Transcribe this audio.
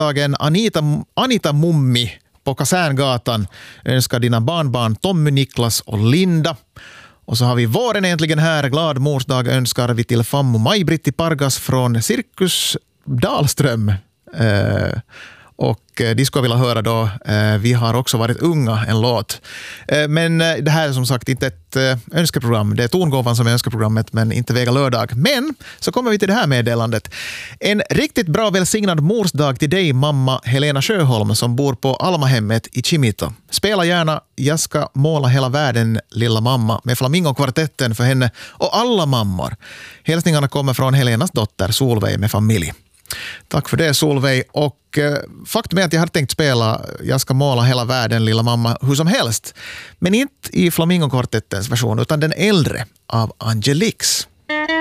Anita Mummi på Kaserngatan önskar dina barnbarn Tommy, Niklas och Linda. Och så har vi våren äntligen här. Glad morsdag önskar vi till fammo Maj-Britt i Pargas från Cirkus Dahlström. Och de skulle vilja höra då Vi har också varit unga, en låt. Men det här är som sagt inte ett önskeprogram. Det är Tongåvan som är önskeprogrammet, men inte Vega lördag. Men så kommer vi till det här meddelandet. En riktigt bra välsignad morsdag till dig, mamma Helena Sjöholm, som bor på Almahemmet i Kimito. Spela gärna Jag ska måla hela världen, lilla mamma, med Flamingo-kvartetten för henne och alla mammor. Hälsningarna kommer från Helenas dotter Solveig med familj. Tack för det, Solveig. Och faktum är att jag har tänkt spela Jag ska måla hela världen, lilla mamma, hur som helst. Men inte i Flamingo-kvartettens version, utan den äldre av Angelix.